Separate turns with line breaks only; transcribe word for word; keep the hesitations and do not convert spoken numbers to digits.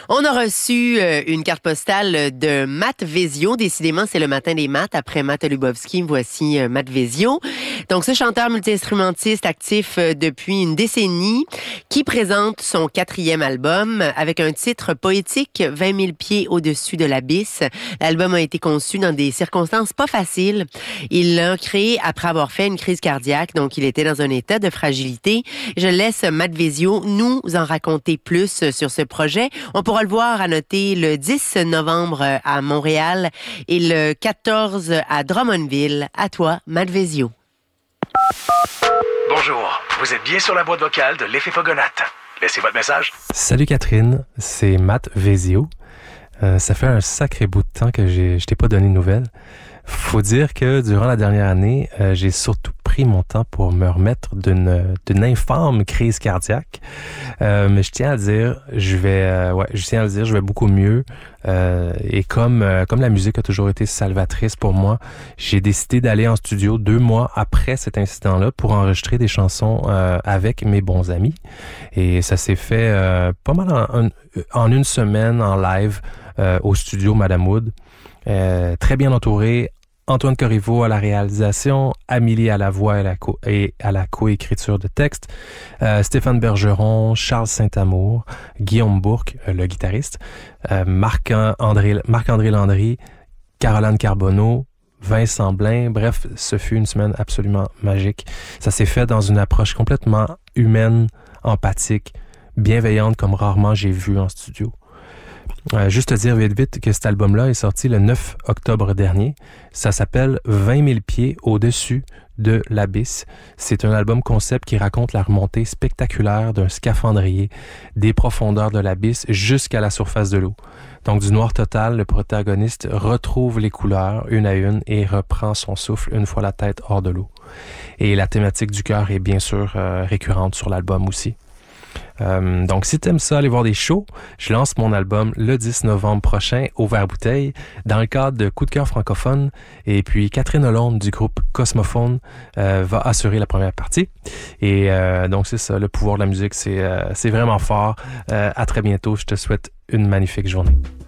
On a reçu euh, une carte postale de Matt Vezio. Décidément, c'est le matin des maths. Après Matt Lubowski, voici euh, Matt Vezio. Donc, ce chanteur multi-instrumentiste actif euh, depuis une décennie qui présente son quatrième album avec un titre poétique, vingt mille pieds au-dessus de l'abysse. L'album a été conçu dans des circonstances pas faciles. Il l'a créé après avoir fait une crise cardiaque, donc il était dans un état de fragilité. Je laisse Matt Vezio nous en raconter plus sur ce projet. On pourra le voir à noter le dix novembre à Montréal et le quatorze à Drummondville. À toi, Matt Vezio.
Bonjour, vous êtes bien sur la boîte vocale de l'effet Pogonate. Laissez votre message.
Salut Catherine, c'est Matt Vezio. Euh, ça fait un sacré bout de temps que j'ai, je t'ai pas donné de nouvelles. Faut dire que durant la dernière année, euh, j'ai surtout pris mon temps pour me remettre d'une, d'une infâme crise cardiaque. Euh, mais je tiens à dire, je vais, euh, ouais, je tiens à le dire, je vais beaucoup mieux. Euh, et comme euh, comme la musique a toujours été salvatrice pour moi, j'ai décidé d'aller en studio deux mois après cet incident-là pour enregistrer des chansons euh, avec mes bons amis. Et ça s'est fait euh, pas mal en, en, en une semaine en live euh, au studio Madame Wood. Euh, très bien entouré. Antoine Corriveau à la réalisation, Amélie à la voix et à la, co- et à la coécriture de texte, euh, Stéphane Bergeron, Charles Saint-Amour, Guillaume Bourque, euh, le guitariste, euh, Marc-André, Marc-André Landry, Caroline Carbonneau, Vincent Blain. Bref, ce fut une semaine absolument magique. Ça s'est fait dans une approche complètement humaine, empathique, bienveillante comme rarement j'ai vu en studio. Euh, juste te dire vite vite que cet album-là est sorti le neuf octobre dernier. Ça s'appelle vingt mille pieds au-dessus de l'abysse. C'est un album concept qui raconte la remontée spectaculaire d'un scaphandrier des profondeurs de l'abysse jusqu'à la surface de l'eau. Donc du noir total, le protagoniste retrouve les couleurs une à une et reprend son souffle une fois la tête hors de l'eau. Et la thématique du cœur est bien sûr euh, récurrente sur l'album aussi. Euh, donc, si t'aimes ça, aller voir des shows, je lance mon album le dix novembre prochain au Vert-Bouteille dans le cadre de Coup de cœur francophone. Et puis, Catherine Hollande du groupe Cosmophone euh, va assurer la première partie. Et euh, donc, c'est ça, le pouvoir de la musique, c'est, euh, c'est vraiment fort. Euh, à très bientôt. Je te souhaite une magnifique journée.